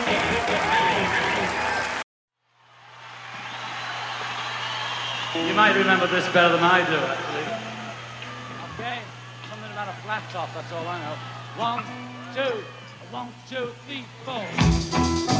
You might remember this better than I do, actually. Okay, something about a flat top, that's all I know. 1, 2, 1, 2, 3, 4.